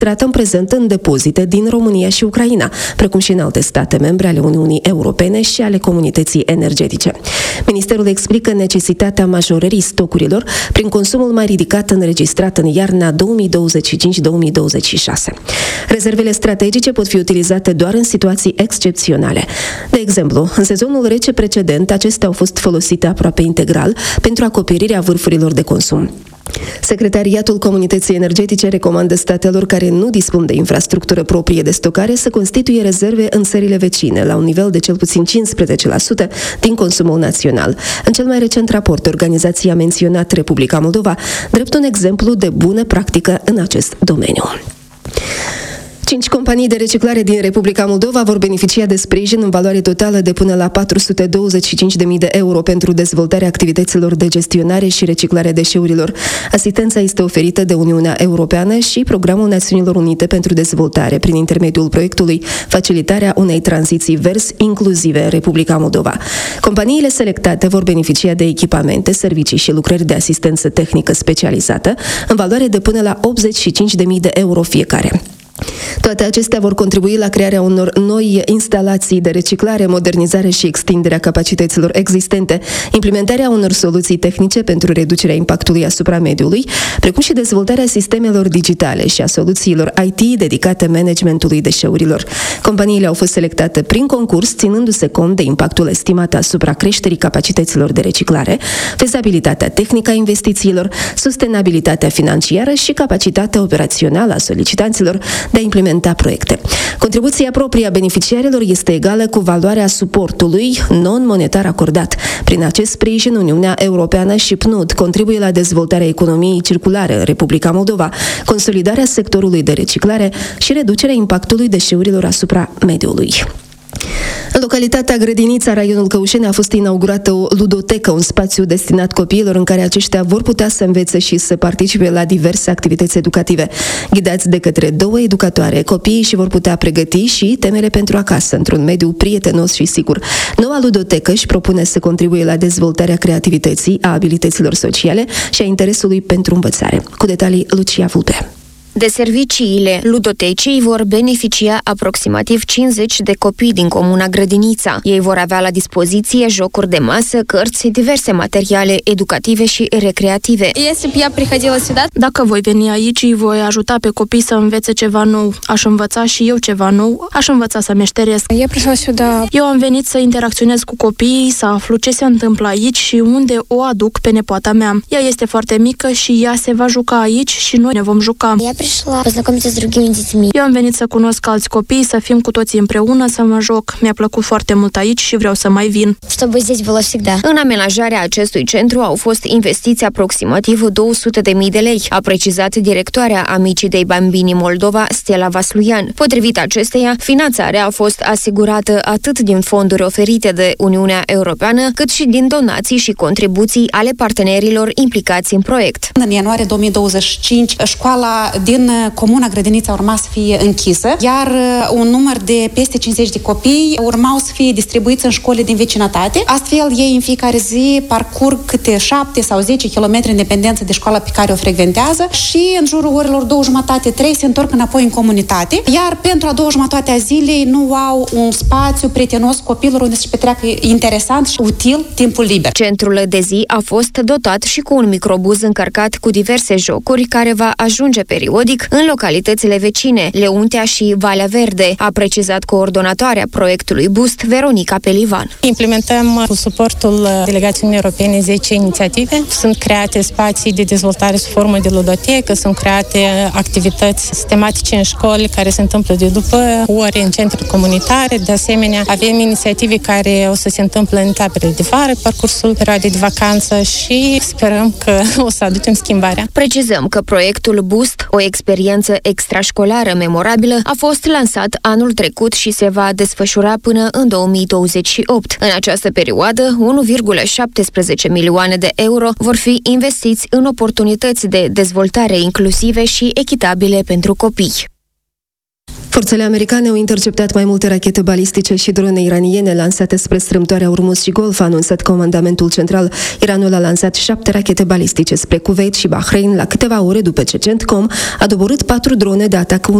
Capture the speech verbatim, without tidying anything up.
trată în prezent în depozite din România și Ucraina, precum și în alte state membre ale Uniunii Europene și ale comunității energetice. Ministerul explică necesitatea majorării stocurilor prin consumul mai ridicat înregistrat în iarna două mii douăzeci și cinci două mii douăzeci și șase. Rezervele strategice pot fi utilizate doar în situații excepționale. De exemplu, în sezonul rece precedent, acestea au fost folosite aproape integral pentru acoperirea vârfurilor de consum. Secretariatul Comunității Energetice recomandă statelor care nu dispun de infrastructură proprie de stocare să constituie rezerve în țările vecine, la un nivel de cel puțin cincisprezece la sută din consumul național. În cel mai recent raport, organizația a menționat Republica Moldova drept un exemplu de bună practică în acest domeniu. Cinci companii de reciclare din Republica Moldova vor beneficia de sprijin în valoare totală de până la patru sute douăzeci și cinci de mii de euro pentru dezvoltarea activităților de gestionare și reciclare deșeurilor. Asistența este oferită de Uniunea Europeană și Programul Națiunilor Unite pentru Dezvoltare prin intermediul proiectului Facilitarea unei tranziții verzi inclusive în Republica Moldova. Companiile selectate vor beneficia de echipamente, servicii și lucrări de asistență tehnică specializată în valoare de până la optzeci și cinci de mii de euro fiecare. Toate acestea vor contribui la crearea unor noi instalații de reciclare, modernizare și extinderea capacităților existente, implementarea unor soluții tehnice pentru reducerea impactului asupra mediului, precum și dezvoltarea sistemelor digitale și a soluțiilor I T dedicate managementului deșeurilor. Companiile au fost selectate prin concurs, ținându-se cont de impactul estimat asupra creșterii capacităților de reciclare, fezabilitatea tehnică a investițiilor, sustenabilitatea financiară și capacitatea operațională a solicitanților de a implementa proiecte. Contribuția proprie a beneficiarilor este egală cu valoarea suportului non-monetar acordat. Prin acest sprijin, Uniunea Europeană și P N U D contribuie la dezvoltarea economiei circulare în Republica Moldova, consolidarea sectorului de reciclare și reducerea impactului deșeurilor asupra mediului. În localitatea Grădinița, raionul Căușeni, a fost inaugurată o ludotecă, un spațiu destinat copiilor în care aceștia vor putea să învețe și să participe la diverse activități educative. Ghidați de către două educatoare, copiii și vor putea pregăti și temele pentru acasă, într-un mediu prietenos și sigur. Noua ludotecă își propune să contribuie la dezvoltarea creativității, a abilităților sociale și a interesului pentru învățare. Cu detalii, Lucia Vulpe. De serviciile ludotecii vor beneficia aproximativ cincizeci de copii din comuna Grădinița. Ei vor avea la dispoziție jocuri de masă, cărți, diverse materiale educative și recreative. Dacă voi veni aici, îi voi ajuta pe copii să învețe ceva nou. Aș învăța și eu ceva nou, aș învăța să meșteresc. Eu am venit să interacționez cu copiii, să aflu ce se întâmplă aici și unde o aduc pe nepoata mea. Ea este foarte mică și ea se va juca aici și noi ne vom juca. Eu am venit să cunosc alți copii, să fim cu toții împreună, să mă joc. Mi-a plăcut foarte mult aici și vreau să mai vin. În amenajarea acestui centru au fost investiți aproximativ două sute de mii de lei, a precizat directoarea Amicii dei Bambini Moldova, Stella Vasluian. Potrivit acesteia, finanțarea a fost asigurată atât din fonduri oferite de Uniunea Europeană, cât și din donații și contribuții ale partenerilor implicați în proiect. În ianuarie două mii douăzeci și cinci, școala din comuna Grădinița urma să fie închisă, iar un număr de peste cincizeci de copii urmau să fie distribuiți în școli din vecinătate. Astfel, ei în fiecare zi parcurg câte șapte sau zece kilometri în dependență de școala pe care o frecventează și în jurul orelor două jumătate, trei se întorc înapoi în comunitate, iar pentru a doua jumătate a zilei nu au un spațiu prietenos copilor unde să-și petreacă interesant și util timpul liber. Centrul de zi a fost dotat și cu un microbuz încărcat cu diverse jocuri care va ajunge periodic în localitățile vecine, Leuntea și Valea Verde, a precizat coordonatoarea proiectului Boost, Veronica Pelivan. Implementăm cu suportul delegației europene zece inițiative. Sunt create spații de dezvoltare sub formă de ludotecă, sunt create activități sistematice în școli care se întâmplă de după ore în centruri comunitare. De asemenea, avem inițiative care o să se întâmple în etapele de vară, parcursul perioadei de vacanță și sperăm că o să aducem schimbarea. Precizăm că proiectul Boost, o experiență extrașcolară memorabilă, a fost lansat anul trecut și se va desfășura până în două mii douăzeci și opt. În această perioadă, unu virgulă șaptesprezece milioane de euro vor fi investiți în oportunități de dezvoltare inclusive și echitabile pentru copii. Forțele americane au interceptat mai multe rachete balistice și drone iraniene lansate spre strâmtoarea Ormuz și Golf, a anunțat comandamentul central. Iranul a lansat șapte rachete balistice spre Kuwait și Bahrain la câteva ore după ce CENTCOM a doborât patru drone de atac